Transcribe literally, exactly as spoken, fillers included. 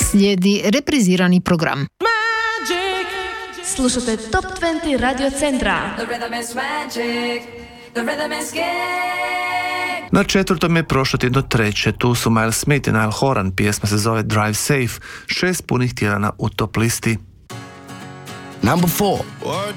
Slijedi reprizirani program. Slušate Top dvadeset Radio Centra. The rhythm is magic. The rhythm is gay. Na četvrtom je prošlo tjedno treće, tu su Miles Smith i Niall Horan, pjesma se zove Drive Safe, šest punih tjedana u top listi. Number four.